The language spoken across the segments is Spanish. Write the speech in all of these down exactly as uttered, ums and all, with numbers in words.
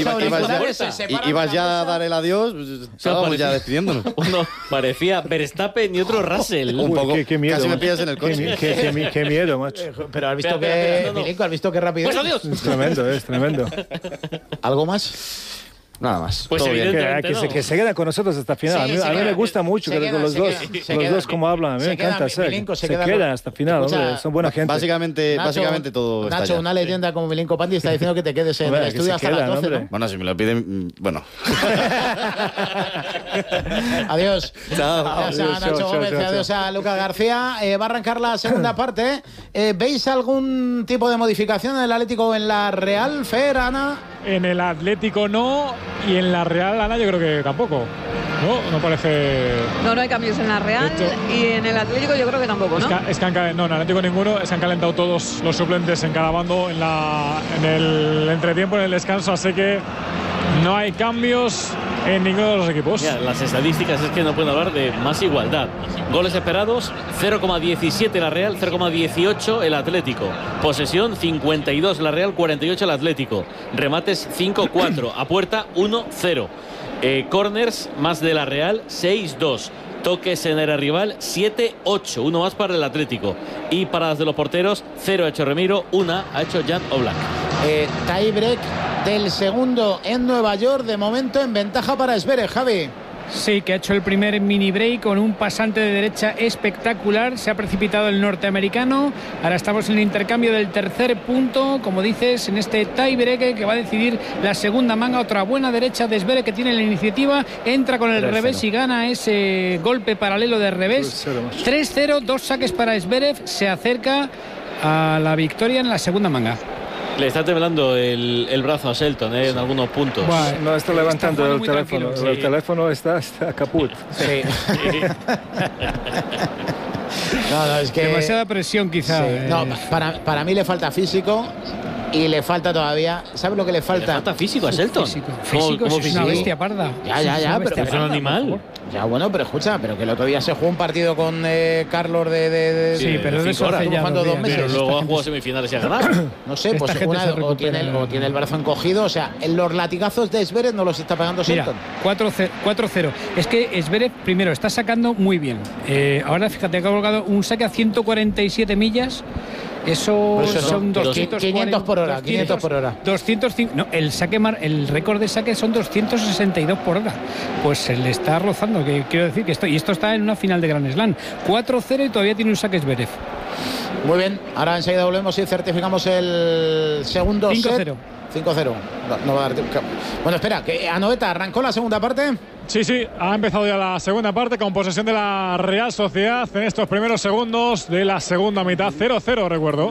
iba, ibas, ya, se ibas ya a dar el adiós, pues, estábamos ya despidiéndonos. Uno parecía Verstappen y otro Russell. Un poco, qué, qué miedo, casi me macho. pillas en el coche. Qué, qué, qué, qué miedo, macho. Pero has visto Espera, que... espera, espera, no, no. Milenko, ¿has visto qué rápido Pues es? adiós. Es tremendo, es tremendo. ¿Algo más? Nada más. Pues todo bien. Que, evidentemente que, no. se, que se queda con nosotros hasta el final. Sí, a mí, se a mí queda, me gusta mucho se que queda, los se dos, queda, se los queda. dos como hablan. A mí Se me queda, encanta. ¿sabes? Milenko se Se queda quedan con- hasta el final, Escucha, hombre. Son buena gente. Básicamente, Nacho, básicamente todo está Nacho, ya. una leyenda como Milenko Pandi está diciendo que te quedes en Hombre, el que estudio se hasta quedan, las doce, hombre. ¿no? Bueno, si me lo piden, bueno. Adiós. Chao. Adiós a Adiós, Nacho chao, Gómez, chao, chao. adiós a Lucas García. Eh, va a arrancar la segunda parte. Eh, ¿Veis algún tipo de modificación en el Atlético o en la Real, Fer, Ana? En el Atlético no, y en la Real, Ana, yo creo que tampoco. No, no parece... No, no hay cambios en la Real Esto- y en el Atlético yo creo que tampoco, Es ¿no? que, es que han cal- no, en el Atlético ninguno, es que han calentado todos los suplentes en cada bando en, la, en el entretiempo, en el descanso, así que no hay cambios en ninguno de los equipos. Ya, las estadísticas es que no pueden hablar de más igualdad. Goles esperados, cero coma diecisiete la Real, cero coma dieciocho el Atlético. Posesión, cincuenta y dos la Real, cuarenta y ocho el Atlético. Remates, cinco cuatro. A puerta, uno cero. Eh, corners, más de la Real, seis dos. Toques en el rival, siete ocho. Uno más para el Atlético. Y paradas de los porteros, cero ha hecho Remiro, una ha hecho Jan Oblak. Eh, tie break del segundo en Nueva York, de momento en ventaja para Zverev, Javi. Sí, que ha hecho el primer mini break con un pasante de derecha espectacular. Se ha precipitado el norteamericano. Ahora estamos en el intercambio del tercer punto, como dices, en este tie break que va a decidir la segunda manga. Otra buena derecha de Zverev que tiene la iniciativa. Entra con el tres cero. revés y gana ese golpe paralelo de revés. tres cero, dos saques para Zverev. Se acerca a la victoria en la segunda manga. Le está temblando el, el brazo a Shelton eh, en algunos puntos. Buah, No está levantando jugando el muy teléfono. tranquilo, El sí. teléfono está, está caput. Sí. No, no, es que... demasiada presión quizá. Sí. eh. No, para, para mí le falta físico y le falta todavía... ¿Sabes lo que le ¿Le falta? falta físico a Shelton? Físico, ¿Cómo- físico, cómo es una físico? bestia parda. Ya, ya, Es ya, una pero- bestia ¿Es un parda, animal? por favor. Ya, bueno, pero escucha, pero que el otro día se jugó un partido con eh, Carlos de... de, de Sí, de pero de cinco eso horas. hace Estuvo ya jugando dos dos días. meses. Pero Esta luego ha gente jugado se- semifinales y ha ganado. No sé, Esta pues gente una, se o, recupera. tiene el, o tiene el brazo encogido, o sea, en los latigazos de Zverev no los está pegando Mira, Shelton. cuatro cero. Es que Zverev primero está sacando muy bien. Eh, ahora fíjate que ha colgado un saque a ciento cuarenta y siete millas. Eso Pues eso son son doscientos quinientos por hora, quinientos por hora. doscientos cinco, no, el saque mar, el récord de saque son doscientos sesenta y dos por hora. Pues se le está rozando, que quiero decir que esto y esto está en una final de Grand Slam. cuatro cero y todavía tiene un saque Zverev. Muy bien, ahora enseguida volvemos y certificamos el segundo cinco set. cero. cinco cero. No, no va a dar tiempo. Bueno, espera, que Anoeta arrancó la segunda parte. Sí, sí, ha empezado ya la segunda parte con posesión de la Real Sociedad en estos primeros segundos de la segunda mitad. cero cero, recuerdo.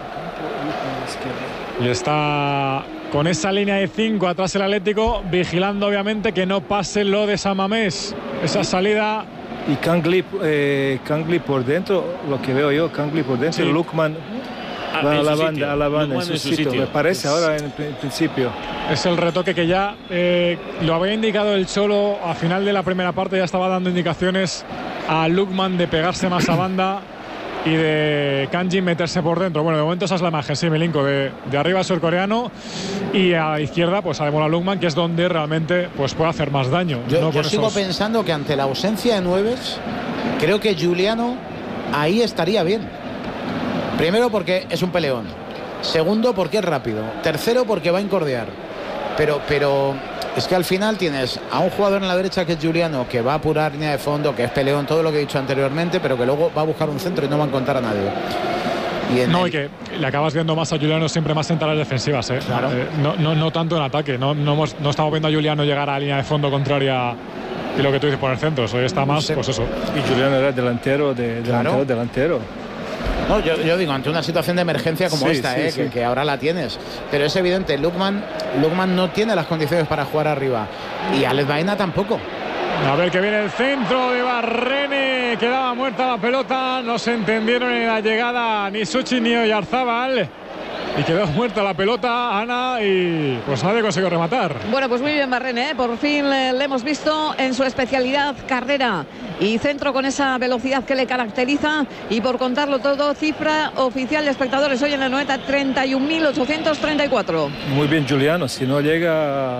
Y está con esa línea de cinco atrás el Atlético, vigilando obviamente que no pase lo de San Mamés. Esa salida... Y Kangli, eh, Kangli por dentro, lo que veo yo, Kangli por dentro, Sí. Lukman Ah, va a en la su banda, sitio. a la banda, Lukman en su sitio, me parece Es- ahora en el pri- principio. Es el retoque que ya eh, lo había indicado el Cholo a final de la primera parte, ya estaba dando indicaciones a Lukman de pegarse más a banda y de Kanji meterse por dentro. Bueno, de momento esa es la imagen, sí, Milinko, de, de arriba el surcoreano y a la izquierda pues a Demola Lukman, que es donde realmente pues puede hacer más daño. Yo, no yo con sigo esos- pensando que ante la ausencia de nueves, creo que Giuliano ahí estaría bien. Primero porque es un peleón. Segundo porque es rápido. Tercero porque va a incordiar. Pero, pero es que al final tienes a un jugador en la derecha que es Giuliano, que va a apurar línea de fondo, que es peleón, todo lo que he dicho anteriormente, pero que luego va a buscar un centro y no va a encontrar a nadie. Y en No, el- y que le acabas viendo más a Juliano siempre más en tareas defensivas, ¿eh? Claro. Eh, no, no, no tanto en ataque. No, no, hemos- no estamos viendo a Juliano llegar a la línea de fondo contraria y lo que tú dices poner centros. Hoy está más, Sí. pues eso. Y Julián era delantero, de, delantero, Claro. delantero. No, yo, yo digo, ante una situación de emergencia como Sí, esta, sí, eh, sí. Que, que ahora la tienes. Pero es evidente, Lukman, Lukman no tiene las condiciones para jugar arriba. Y Alex Baena tampoco. A ver que viene el centro de Barrene. Quedaba muerta la pelota. No se entendieron en la llegada ni Suchi ni Oyarzábal. Y quedó muerta la pelota, Ana, y pues nadie consiguió rematar. Bueno, pues muy bien Barrene, ¿eh? Por fin le, le hemos visto en su especialidad carrera y centro con esa velocidad que le caracteriza. Y por contarlo todo, cifra oficial de espectadores hoy en la Anoeta, treinta y un mil ochocientos treinta y cuatro. Muy bien Juliano, si no llega